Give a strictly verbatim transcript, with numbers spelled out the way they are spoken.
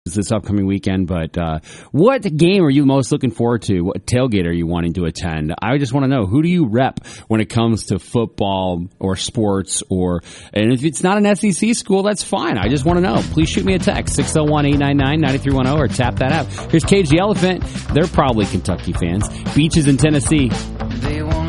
this upcoming weekend, but uh, what game are you most looking forward to? What tailgate are you wanting to attend? I just want to know, who do you rep when it comes to football or sports? Or and if it's not an S E C school, that's fine. I just want to know. Please shoot me a text, six oh one, eight nine nine, nine three one oh, or tap that app. Here's Cage the Elephant. They're probably Kentucky fans. Beaches in Tennessee.